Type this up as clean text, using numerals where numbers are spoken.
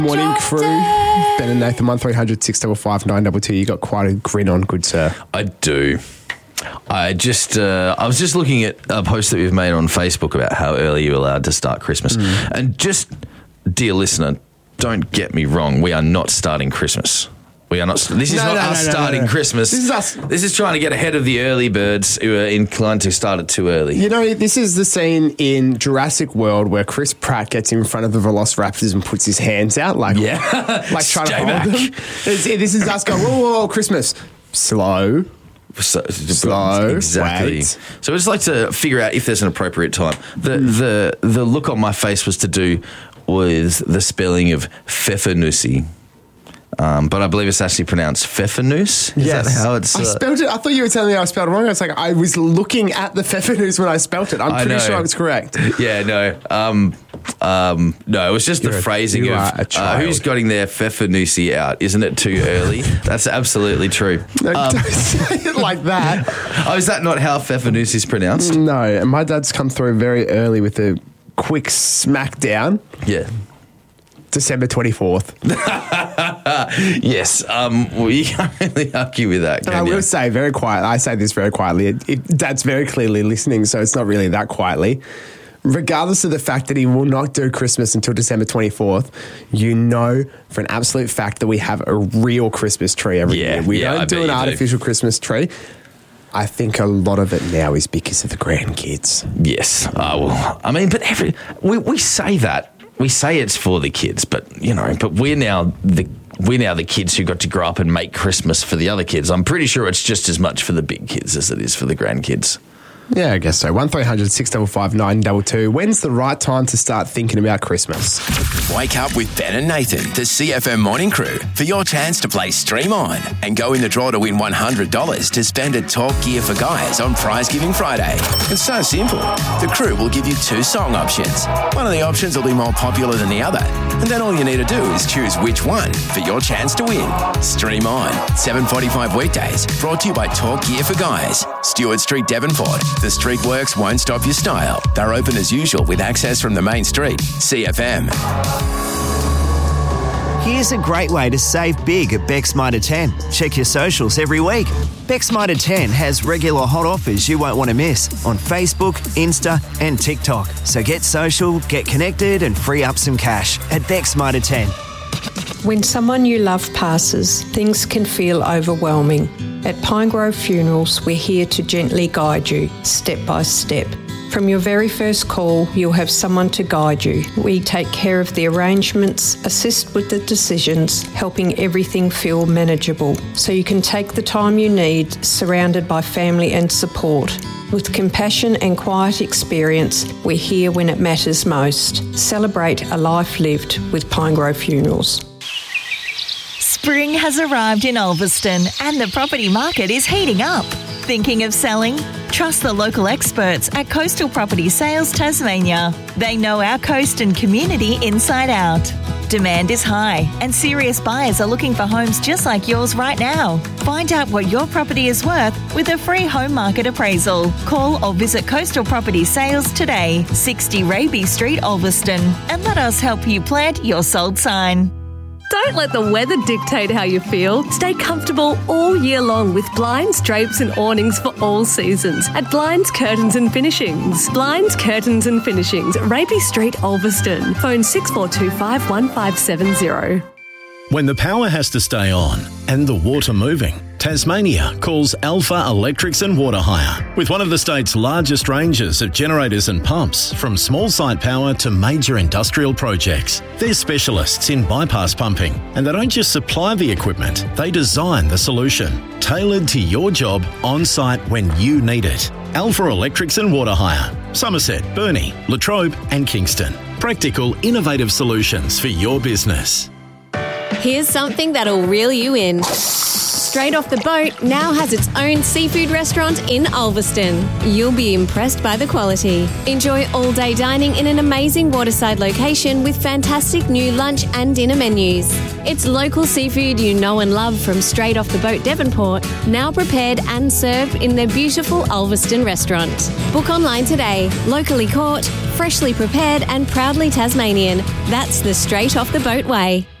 Morning crew. Ben and Nathan, 1300 655 922. You got quite a grin on, good sir. I do. I was just looking at a post that we've made on Facebook about how early you're allowed to start Christmas. And just, dear listener, don't get me wrong. We are not starting Christmas. We are not. This is not us starting Christmas. This is us. This is trying to get ahead of the early birds who are inclined to start it too early. You know, this is the scene in Jurassic World where Chris Pratt gets in front of the Velociraptors and puts his hands out like trying to hold them. This is us going, whoa, Christmas. Slow. Exactly. Wait. So I just like to figure out if there's an appropriate time. The look on my face was to do with the spelling of Pfeffernusse. But I believe it's actually pronounced Pfeffernusse. Is that how it's... I spelled it. I thought you were telling me I spelled it wrong. I was like, I was looking at the Pfeffernusse when I spelled it. I'm pretty sure I was correct. Yeah, no. No, it was just the phrasing of who's getting their Pfeffernusse out. Isn't it too early? That's absolutely true. No, don't say it like that. Oh, is that not how Pfeffernusse is pronounced? No, and my dad's come through very early with a quick smackdown. Yeah. December 24th. Yes. Well, you can't really argue with that, can I you? will say very quiet. I say this very quietly. Dad's very clearly listening, so it's not really that quietly. Regardless of the fact that he will not do Christmas until December 24th, you know for an absolute fact that we have a real Christmas tree every year. We don't do an artificial Christmas tree. I think a lot of it now is because of the grandkids. Yes. Well, I mean, but we say that. We say it's for the kids, but we're now the kids who got to grow up and make Christmas for the other kids. I'm pretty sure it's just as much for the big kids as it is for the grandkids. Yeah, I guess so. 1300 655 922. When's the right time to start thinking about Christmas? Wake up with Ben and Nathan, the CFM Morning Crew, for your chance to play Stream On and go in the draw to win $100 to spend at Talk Gear for Guys on Prize Giving Friday. It's so simple. The crew will give you 2 song options. One of the options will be more popular than the other, and then all you need to do is choose which one for your chance to win. Stream On, 7:45 weekdays, brought to you by Talk Gear for Guys, Stewart Street, Devonport. The Street Works won't stop your style. They're open as usual with access from the main street. CFM. Here's a great way to save big at Beck's Mitre 10. Check your socials every week. Beck's Mitre 10 has regular hot offers you won't want to miss on Facebook, Insta and TikTok. So get social, get connected and free up some cash at Beck's Mitre 10. When someone you love passes, things can feel overwhelming. At Pinegrove Funerals, we're here to gently guide you, step by step. From your very first call, you'll have someone to guide you. We take care of the arrangements, assist with the decisions, helping everything feel manageable, so you can take the time you need, surrounded by family and support. With compassion and quiet experience, we're here when it matters most. Celebrate a life lived with Pinegrove Funerals. Spring has arrived in Ulverston and the property market is heating up. Thinking of selling? Trust the local experts at Coastal Property Sales Tasmania. They know our coast and community inside out. Demand is high and serious buyers are looking for homes just like yours right now. Find out what your property is worth with a free home market appraisal. Call or visit Coastal Property Sales today, 60 Raby Street, Ulverston, and let us help you plant your sold sign. Don't let the weather dictate how you feel. Stay comfortable all year long with blinds, drapes and awnings for all seasons at Blinds, Curtains and Finishings. Blinds, Curtains and Finishings, Raby Street, Ulverston. Phone 6425 1570. When the power has to stay on and the water moving, Tasmania calls Alpha Electrics and Water Hire. With one of the state's largest ranges of generators and pumps, from small site power to major industrial projects. They're specialists in bypass pumping, and they don't just supply the equipment, they design the solution, tailored to your job on site when you need it. Alpha Electrics and Water Hire. Somerset, Burnie, Latrobe and Kingston. Practical, innovative solutions for your business. Here's something that'll reel you in. Straight Off the Boat now has its own seafood restaurant in Ulverston. You'll be impressed by the quality. Enjoy all-day dining in an amazing waterside location with fantastic new lunch and dinner menus. It's local seafood you know and love from Straight Off the Boat Devonport, now prepared and served in their beautiful Ulverston restaurant. Book online today. Locally caught, freshly prepared and proudly Tasmanian. That's the Straight Off the Boat way.